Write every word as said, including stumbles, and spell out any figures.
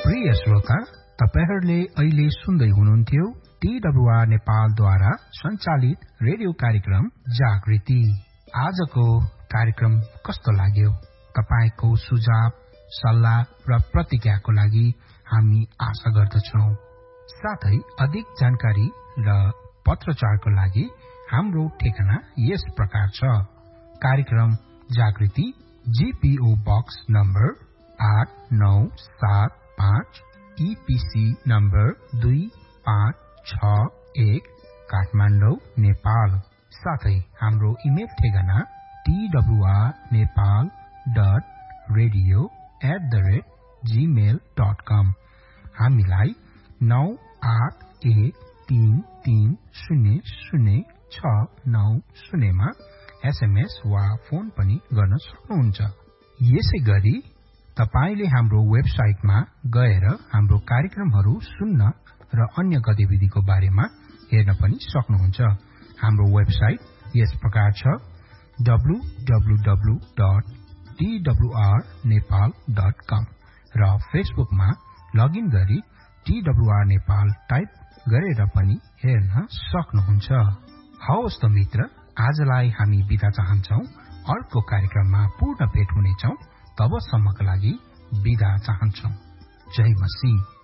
प्रिय श्रोता, तपाईहरुले अहिले सुन्दै हुनुहुन्थ्यो टीडब्ल्यूआर नेपालद्वारा सञ्चालित रेडियो कार्यक्रम जागृति। आजको कार्यक्रम कस्तो लाग्यो? तपाईको सुझाव, सल्लाह र प्रतिक्रियाको लागि हामी आशा गर्दछौं। साथै अधिक जानकारी र पत्रचारको लागि हाम्रो ठेगाना यस प्रकार छ। कार्यक्रम जागृति, जीपीओ बक्स नम्बर आठ नौ सात पाँच, ईपीसी नम्बर दुई पाँच छ एक, काठमाडौँ, नेपाल। साथै हाम्रो इमेल ठेगाना TWR Nepal dot radio at the rate Gmail dot कम। हामीलाई नौ आठ एक तीन तीन शून्य शून्य छ नौ शून्यमा एसएमएस वा फोन पनि गर्न सक्नुहुन्छ। यसै गरी तपाईले हाम्रो वेबसाइटमा गएर हाम्रो कार्यक्रमहरू सुन्न र अन्य गतिविधिको बारेमा हेर्न पनि सक्नुहुन्छ। हाम्रो वेबसाइट यस प्रकार छ W W W dot T W R Nepal dot कम र फेसबुकमा लगइन गरी टीडब्ल्यूआर नेपाल टाइप गरेर पनि हेर्न सक्नुहुन्छ। हवस् त मित्र, आजलाई हामी बिदा चाहन्छौं। अर्को कार्यक्रममा पूर्ण भेट हुनेछौं। तबसम्मका लागि बिदा चाहन्छौं। जय मसीह।